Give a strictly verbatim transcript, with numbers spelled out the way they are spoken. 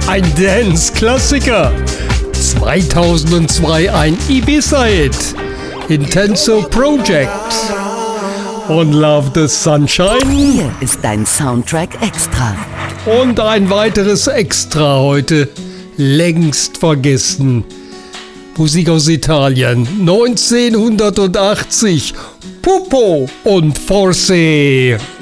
ein Dance-Klassiker. zweitausendzwei ein Ibiza-Hit, Intenso Project. Und Love the Sunshine. Hier ist dein Soundtrack Extra. Und ein weiteres Extra heute, längst vergessen. Musik aus Italien, neunzehnhundertachtzig, Pupo und Forse.